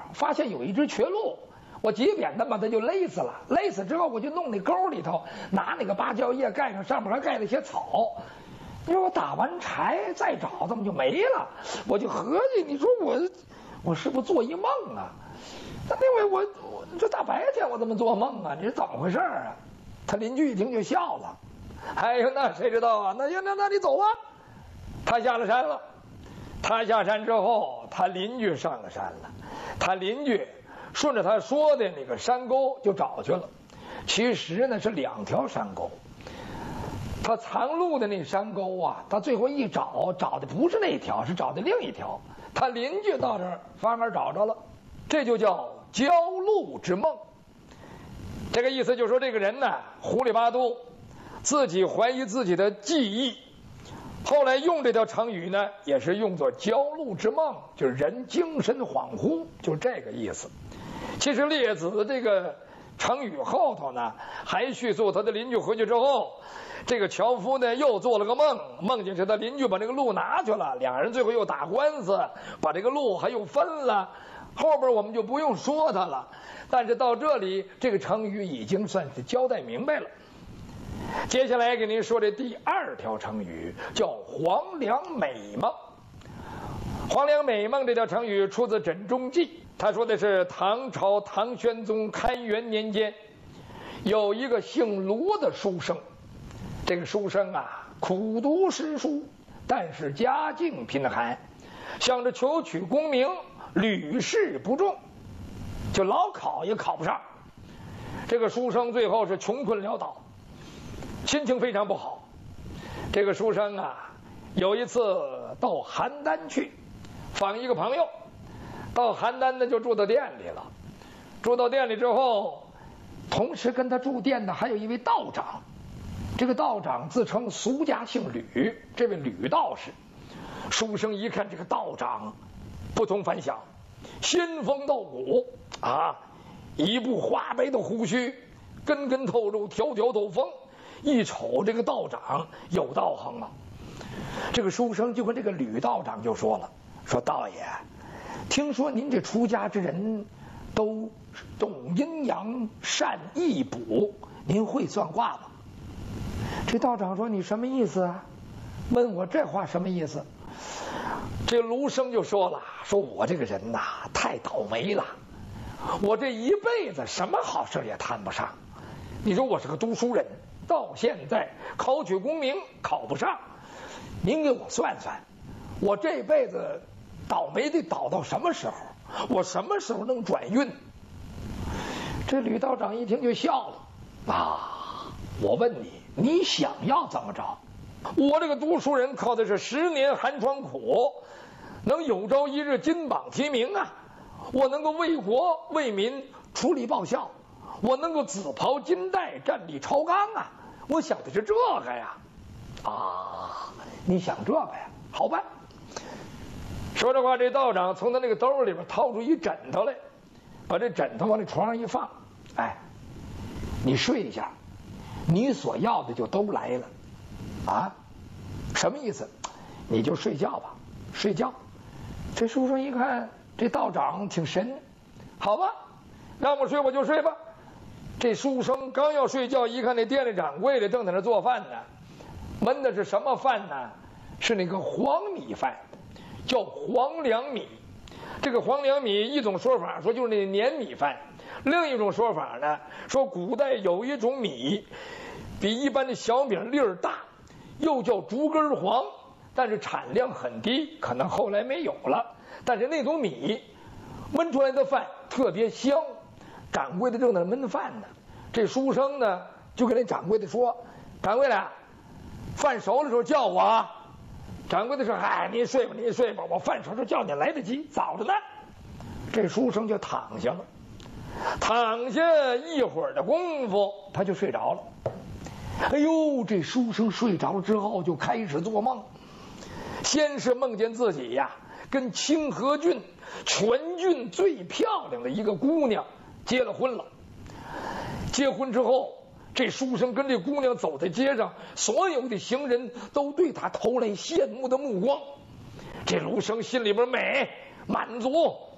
发现有一只瘸鹿，我急扁担把它就勒死了。勒死之后，我就弄那沟里头，拿那个芭蕉叶盖上，上面还盖了些草。你说我打完柴再找，怎么就没了？我就合计，你说我是不是做一梦啊？那我这大白天我怎么做梦啊？你是怎么回事啊？他邻居一听就笑了。哎呦，那谁知道啊？那你走吧。他下了山了。他下山之后，他邻居上了山了。他邻居顺着他说的那个山沟就找去了。其实呢是2条山沟。他藏路的那山沟啊，他最后一找的不是那条，是找的另一条。他邻居到这儿反而找着了，这就叫焦路之梦。这个意思就是说，这个人呢糊里八涂，自己怀疑自己的记忆。后来用这条成语呢，也是用作焦路之梦，就是人精神恍惚，就是这个意思。其实列子这个成语后头呢，还叙述他的邻居回去之后，这个樵夫呢又做了个梦，梦见是他邻居把这个鹿拿去了，两人最后又打官司，把这个鹿还又分了。后边我们就不用说他了，但是到这里这个成语已经算是交代明白了。接下来给您说这第2条成语，叫黄粱美梦。黄粱美梦这条成语出自《枕中记》，他说的是唐朝唐玄宗开元年间，有一个姓罗的书生。这个书生啊，苦读诗书，但是家境贫寒，想着求取功名，屡试不中，就老考也考不上。这个书生最后是穷困潦倒，心情非常不好。这个书生啊，有一次到邯郸去访一个朋友，到邯郸呢就住到店里了。住到店里之后，同时跟他住店的还有一位道长。这个道长自称俗家姓吕，这位吕道士。书生一看这个道长不同凡响，仙风道骨啊，一部花白的胡须，根根透肉，条条透风。一瞅这个道长有道行了。这个书生就跟这个吕道长就说了，说道爷，听说您这出家之人都懂阴阳，善易卜，您会算卦吗？这道长说，你什么意思啊？问我这话什么意思？这卢生就说了，说我这个人呐，太倒霉了，我这一辈子什么好事也谈不上。你说我是个读书人，到现在考取功名考不上，您给我算算，我这辈子倒霉得倒到什么时候？我什么时候能转运？这吕道长一听就笑了啊！我问你，你想要怎么着？我这个读书人靠的是10年寒窗苦，能有朝一日金榜题名啊！我能够为国为民出力报效，我能够紫袍金带站立朝纲啊！我想的是这个呀！啊，你想这个呀？好办。说这话，这道长从他那个兜里边掏出一枕头来，把这枕头往那床上一放，哎，你睡一下，你所要的就都来了。啊，什么意思？你就睡觉吧，睡觉。这书生一看这道长挺神，好吧，让我睡我就睡吧。这书生刚要睡觉，一看那店里掌柜的正在那做饭呢，焖的是什么饭呢？是那个黄米饭，叫黄粱米。这个黄粱米一种说法说就是那粘米饭，另一种说法呢说古代有一种米比一般的小米粒儿大，又叫竹根黄，但是产量很低，可能后来没有了。但是那种米焖出来的饭特别香。掌柜的正在焖饭呢，这书生呢就跟那掌柜的说：“掌柜的，饭熟的时候叫我啊。”掌柜的说：“嗨，您睡吧，您睡吧，我饭熟时候叫你来得及，早着呢。”这书生就躺下了，躺下一会儿的功夫，他就睡着了。哎呦，这书生睡着了之后就开始做梦，先是梦见自己呀跟清河郡全郡最漂亮的一个姑娘结了婚了。结婚之后，这书生跟这姑娘走在街上，所有的行人都对他投来羡慕的目光。这卢生心里边美满足，